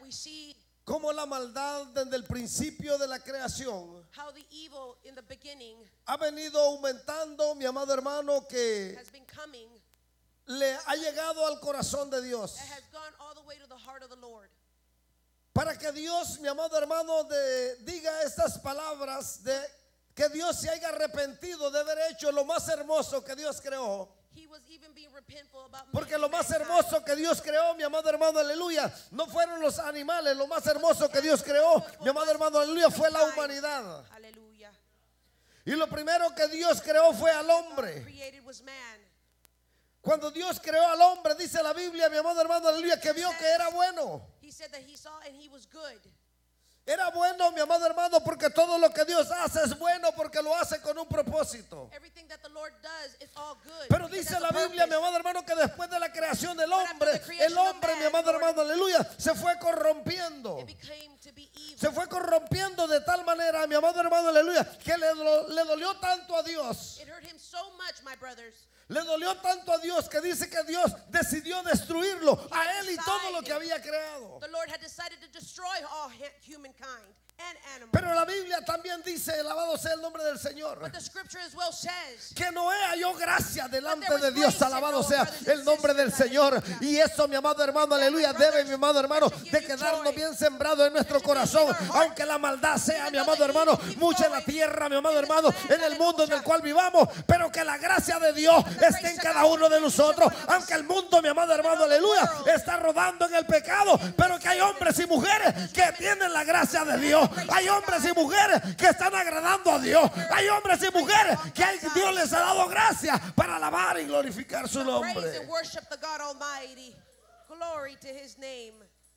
we see como la maldad desde el principio de la creación how the evil in the beginning ha venido aumentando, mi amado hermano, que has been coming, le ha llegado al corazón de Dios. that has gone all the way to the heart of the Lord. Para que Dios, mi amado hermano, diga estas palabras de que Dios se haya arrepentido de haber hecho lo más hermoso que Dios creó. He was even being repentful about Porque making lo más mankind. hermoso que Dios creó, mi amado hermano, aleluya, no fueron los animales. Lo más hermoso que Dios creó, mi amado hermano, aleluya, fue la humanidad. Hallelujah. Y lo primero que Dios creó fue al hombre. Created was man. Cuando Dios creó al hombre, dice la Biblia, mi amado hermano, aleluya, que vio que era bueno. He said that he saw and he was good. Era bueno, mi amado hermano, porque todo lo que Dios hace es bueno, porque lo hace con un propósito. Everything that the Lord does is all good. Pero because dice there's la a Biblia, mi purpose. amado hermano, que después de la creación del after hombre, the creation el of hombre, man, mi amado Lord, hermano, aleluya, se fue corrompiendo. It became to be evil. Se fue corrompiendo de tal manera, mi amado hermano, aleluya, que le dolió tanto a Dios. It hurt him so much, my brothers. Le dolió tanto a Dios que dice que Dios decidió destruirlo a él y todo lo que había creado. The Lord had decided to destroy all humankind and animals. Pero la Biblia también dice, alabado sea el nombre del Señor, But the scripture as well says que Noé halló gracia delante But there de was Dios, grace in alabado Noah, sea brothers and el nombre del sisters, Señor. hallelujah. Y eso, mi amado hermano, aleluya, debe, mi amado hermano, de quedarnos bien sembrado en nuestro corazón. Aunque la maldad sea, mi amado hermano, mucha en la tierra, mi amado hermano, en el mundo en el cual vivamos, pero que la gracia de Dios esté en cada uno de nosotros. Aunque el mundo, mi amado hermano, aleluya, está rodando en el pecado, pero que hay hombres y mujeres que tienen la gracia de Dios. Hay hombres y mujeres que están agradando a Dios. Hay hombres y mujeres que Dios les ha dado gracia para alabar y glorificar su praise nombre. and worship the God Almighty. Glory to his name.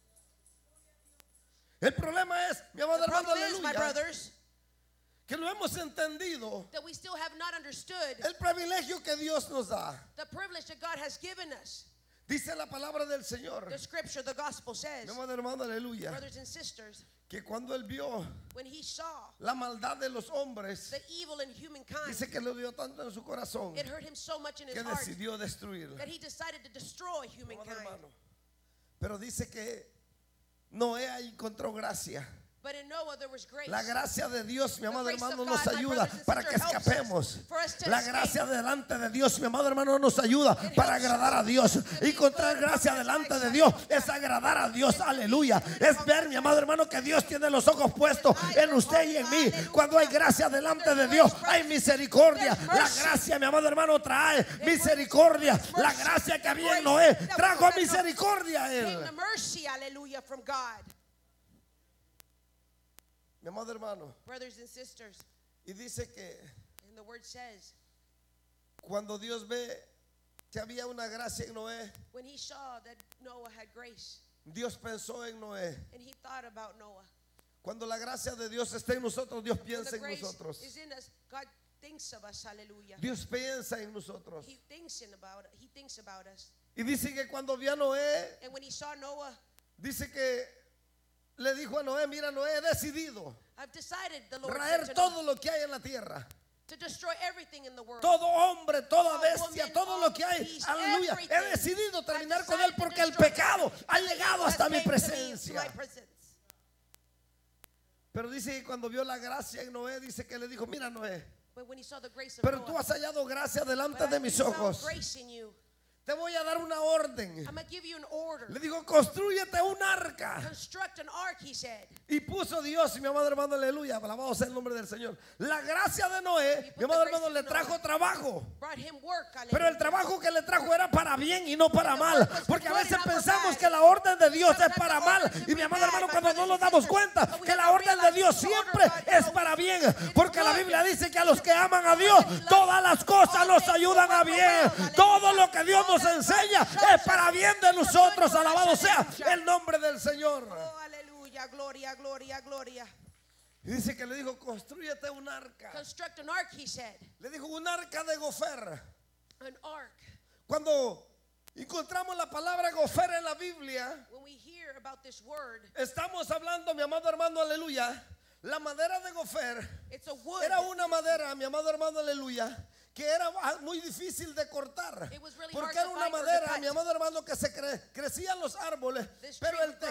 El problema es, mi amado The hermano, problem is, my aleluya, brothers, que no hemos entendido that we still have not understood el privilegio que Dios nos da. the privilege that God has given us. Dice la palabra del Señor, The scripture, the gospel says, mi amado hermano, aleluya, brothers and sisters, que cuando él vio when he saw la maldad de los hombres, the evil in humankind, dice que le dio tanto en su corazón it hurt him so much in his que heart decidió destruirla. that he decided to destroy Mi amado humankind. hermano. Pero dice que Noé ahí encontró gracia. But in Noah there was grace. La gracia de Dios, mi amado grace of hermano, God, nos my ayuda brothers and para que sisters, helps us escapemos. for us to La escape. gracia delante de Dios, mi amado hermano, nos ayuda para agradar a Dios. Encontrar gracia delante de Dios es agradar a Dios, aleluya. Es ver, mi amado hermano, que Dios tiene los ojos puestos en usted y en mí. Cuando hay gracia delante de Dios, hay misericordia. La gracia, mi amado hermano, trae misericordia. La gracia que había en Noé trajo misericordia a Came él. the mercy, hallelujah, from God. Mi amado hermano, Brothers and sisters, y dice que and the word says, cuando Dios ve que había una gracia en Noé, when he saw that Noah had grace, Dios pensó en Noé. and he thought about Noah. Cuando la gracia de Dios está en nosotros, Dios When piensa the en grace nosotros. is in us, God thinks of us, hallelujah. Dios piensa en nosotros. He thinks about us. Y dice que cuando vio a Noé, And when he saw Noah, dice que le dijo a Noé, mira, Noé, he decidido I've decided, the Lord said traer to todo Noah, lo que hay en la tierra. to destroy everything in the world. Todo hombre, toda All bestia, woman, todo all lo que hay. beast, Aleluya. everything. He decidido terminar I've con él decided to porque el destroy pecado everything. ha llegado hasta mi Has came to me, to presencia. my presence. Pero dice que cuando vio la gracia en Noé, dice que le dijo, mira Noé, But when he saw the grace of pero tú Noah, has hallado gracia delante but de I mis found ojos. grace in you. Te voy a dar una orden. I'm going to give you an order. Le digo, construyete un arca. Construct an ark, he said. Y puso Dios, mi amado hermano, aleluya, alabado sea el nombre del Señor. La gracia de Noé, mi amado hermano, le trajo trabajo. Brought him work, Pero el hallelujah. trabajo que le trajo era para bien y no para mal. Porque a veces pensamos que la orden de Dios es para mal. Y mi amado hermano, cuando no nos damos cuenta que la orden de Dios siempre es para bien. Porque la Biblia dice que a los que aman a Dios, todas las cosas nos ayudan a bien. Todo lo que Dios nos enseña es para bien de nosotros. Alabado sea el nombre del Señor. Oh, aleluya, gloria, gloria, gloria. Y dice que le dijo, construyete un arca. Construct an ark, he said. Le dijo, un arca de gofer. An ark. Cuando encontramos la palabra gofer en la Biblia, When we hear about this word, estamos hablando, mi amado hermano, aleluya. La madera de gofer it's a wood. era una madera, mi amado hermano, aleluya, que era muy difícil de cortar. It was really Porque hard era to una find or to madera, cut. mi amado hermano, que se crecían los árboles, This pero tree el would grow